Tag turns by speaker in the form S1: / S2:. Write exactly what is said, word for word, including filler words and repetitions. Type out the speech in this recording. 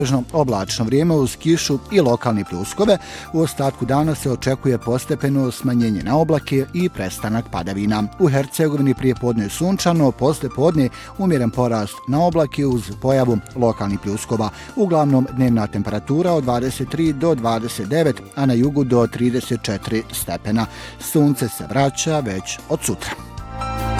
S1: oblačno vrijeme uz kišu i lokalne pljuskove. U ostatku dana se očekuje postepeno smanjenje na oblake i prestanak padavina. U Hercegovini prije podne sunčano, posle podne umjeren porast na oblake uz pojavu lokalnih pljuskova. Uglavnom dnevna temperatura od dvadeset tri do dvadeset devet, a na jugu do trideset četiri stepena. Sunce se vraća već od sutra.